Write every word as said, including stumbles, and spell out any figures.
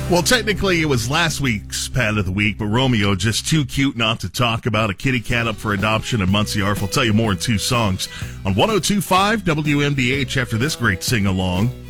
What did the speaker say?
Well, technically, it was last week's Pet of the Week, but Romeo, just too cute not to talk about. A kitty cat up for adoption in Muncie Arf. We'll tell you more in two songs on one oh two point five W M D H after this great sing-along.